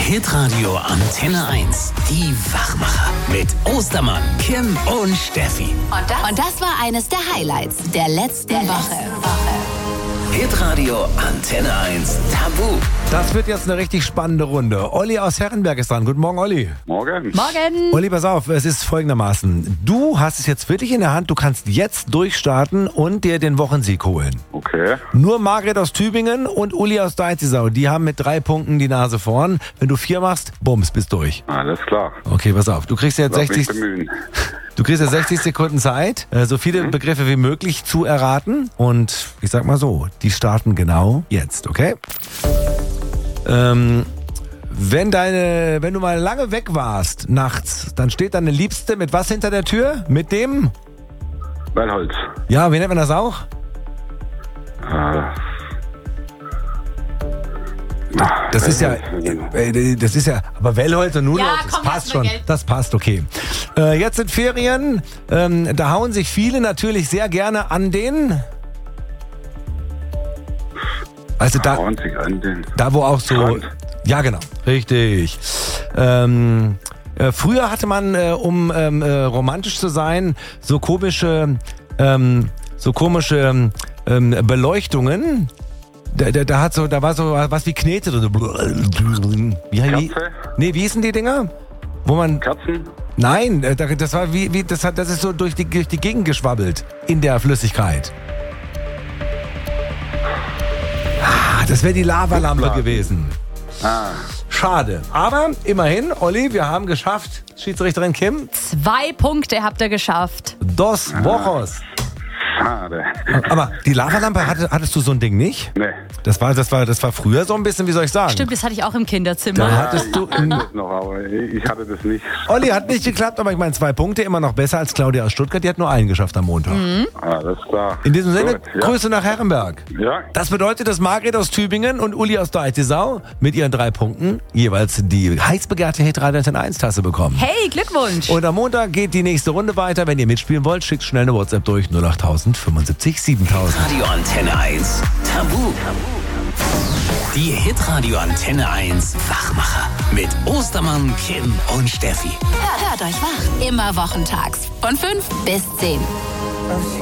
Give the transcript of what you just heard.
Hitradio Antenne 1. Die Wachmacher. Mit Ostermann, Kim und Steffi. Und das war eines der Highlights der letzten Woche. Hitradio Antenne 1 Tabu. Das wird jetzt eine richtig spannende Runde. Olli aus Herrenberg ist dran. Guten Morgen, Olli. Morgen. Morgen. Olli, pass auf, es ist folgendermaßen. Du hast es jetzt wirklich in der Hand. Du kannst jetzt durchstarten und dir den Wochensieg holen. Okay. Nur Margret aus Tübingen und Uli aus Deizisau, die haben mit 3 Punkten die Nase vorn. Wenn du 4 machst, bums, bist durch. Alles klar. Okay, pass auf. Du kriegst jetzt Lass mich 60... bemühen. Du kriegst ja 60 Sekunden Zeit, so viele Begriffe wie möglich zu erraten. Und ich sag mal so, die starten genau jetzt, okay? Wenn du mal lange weg warst, nachts, dann steht deine Liebste mit was hinter der Tür? Mit dem? Wellholz. Ja, wie nennt man das auch? Das ist ja, aber Wellholz und Nudelholz, Ja, das komm, passt lass mal schon. Geld. Das passt, okay. Jetzt sind Ferien, da hauen sich viele natürlich sehr gerne an den... Also da, Hauen sich an den da wo auch so... Strand. Ja, genau, richtig. Früher hatte man, um romantisch zu sein, so komische Beleuchtungen. Da war so was wie Knete drin. Kerze? Wie hießen die Dinger? Wo man... Kerzen? Nein, das war das ist so durch die Gegend geschwabbelt in der Flüssigkeit. Das wäre die Lavalampe gewesen. Schade. Aber immerhin, Olli, wir haben geschafft. Schiedsrichterin Kim. 2 Punkte habt ihr geschafft. Dos Wochos. Schade. Aber die Lavalampe, hattest du so ein Ding nicht? Nee. Das war früher so ein bisschen, wie soll ich sagen? Stimmt, das hatte ich auch im Da Kinderzimmer. hattest du... Ich hatte das noch, aber ich hatte das nicht. Olli hat nicht geklappt, aber ich meine 2 Punkte, immer noch besser als Claudia aus Stuttgart. Die hat nur einen geschafft am Montag. Alles klar. In diesem Sinne, Gut, ja. Grüße nach Herrenberg. Ja. Das bedeutet, dass Margret aus Tübingen und Uli aus Deizisau mit ihren 3 Punkten jeweils die heiß begehrte Hitradio Antenne 1 Tasse bekommen. Hey, Glückwunsch. Und am Montag geht die nächste Runde weiter. Wenn ihr mitspielen wollt, schickt schnell eine WhatsApp durch 08000 75 7000. Radio Antenne 1 Tabu. Die Hitradio Antenne 1 Wachmacher. Mit Ostermann, Kim und Steffi. Hört euch wach. Immer wochentags von 5 bis 10.